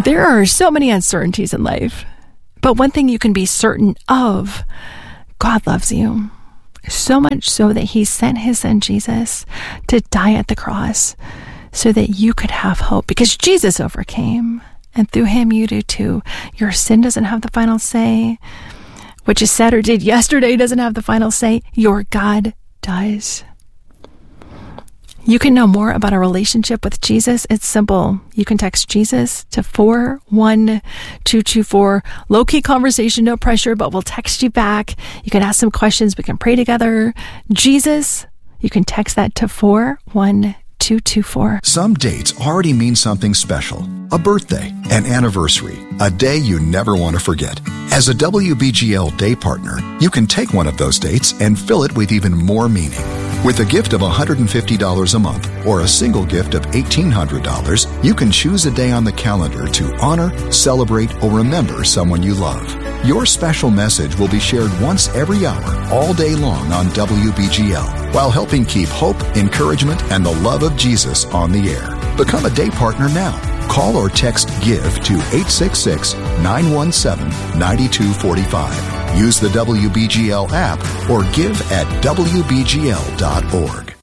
There are so many uncertainties in life, but one thing you can be certain of, God loves you. So much so that he sent his son Jesus to die at the cross so that you could have hope, because Jesus overcame, and through him you do too. Your sin doesn't have the final say. What you said or did yesterday doesn't have the final say. Your God does. You can know more about a relationship with Jesus. It's simple. You can text Jesus to 41224. Low-key conversation, no pressure, but we'll text you back. You can ask some questions. We can pray together. Jesus, you can text that to 41224. Some dates already mean something special. A birthday, an anniversary, a day you never want to forget. As a WBGL day partner, you can take one of those dates and fill it with even more meaning. With a gift of $150 a month or a single gift of $1,800, you can choose a day on the calendar to honor, celebrate, or remember someone you love. Your special message will be shared once every hour, all day long on WBGL, while helping keep hope, encouragement, and the love of Jesus on the air. Become a day partner now. Call or text GIVE to 866-917-9245. Use the WBGL app or give at WBGL.org.